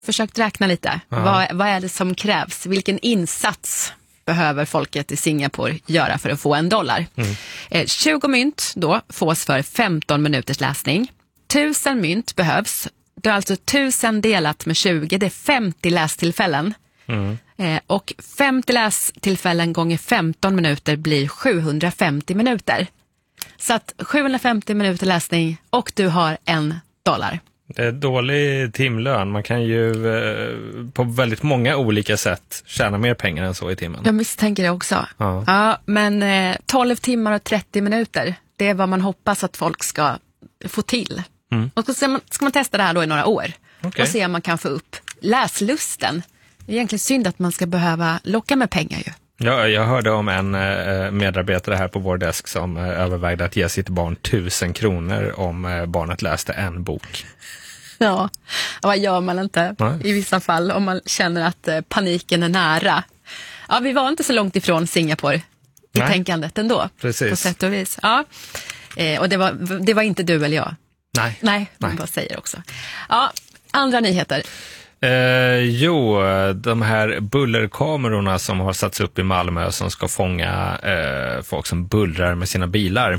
försökt räkna lite. Vad är det som krävs? Vilken insats behöver folket i Singapore göra för att få $1? 20 mynt då fås för 15 minuters läsning. 1000 mynt behövs. Det är alltså 1000 delat med 20. Det är 50 lästillfällen. Och 50 lästillfällen gånger 15 minuter blir 750 minuter. Så att 750 minuter läsning och du har $1. Det är dålig timlön. Man kan ju på väldigt många olika sätt tjäna mer pengar än så i timmen. Jag misstänker det också. Ja, men 12 timmar och 30 minuter, det är vad man hoppas att folk ska få till. Och så ska man testa det här då i några år. Och se om man kan få upp läslusten. Det är egentligen synd att man ska behöva locka med pengar ju. Ja, jag hörde om en medarbetare här på vår desk som övervägde att ge sitt barn 1000 kronor om barnet läste en bok. Ja, vad gör man inte i vissa fall om man känner att paniken är nära. Ja, vi var inte så långt ifrån Singapore i tänkandet ändå. Precis. På sätt och vis. Ja. Och det var inte du eller jag. Nej, man bara säger också. Ja, andra nyheter. De här bullerkamerorna som har satts upp i Malmö som ska fånga folk som bullrar med sina bilar.